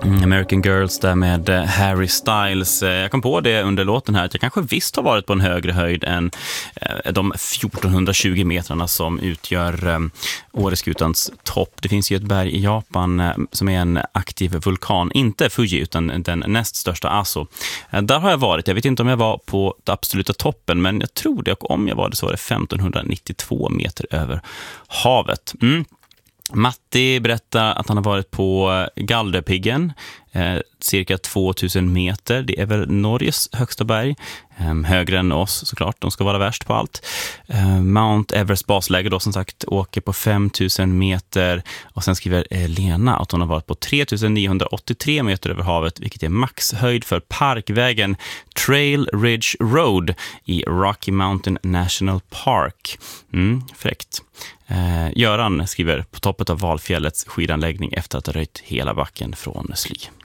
American Girls där med Harry Styles. Jag kom på det under låten här att jag kanske visst har varit på en högre höjd än de 1420 metrarna som utgör Åreskutans topp. Det finns ju ett berg i Japan som är en aktiv vulkan, inte Fuji utan den näst största Aso. Där har jag varit, jag vet inte om jag var på den absoluta toppen, men jag tror det, och om jag var det så var det 1592 meter över havet. Matti berättar att han har varit på Galdhöpiggen, cirka 2000 meter. Det är väl Norges högsta berg, högre än oss såklart, de ska vara värst på allt. Mount Everest basläge då som sagt åker på 5000 meter, och sen skriver Lena att hon har varit på 3983 meter över havet, vilket är maxhöjd för parkvägen Trail Ridge Road i Rocky Mountain National Park. Fräckt. Göran skriver på toppet av Valfjällets skidanläggning efter att ha röjt hela backen från sly.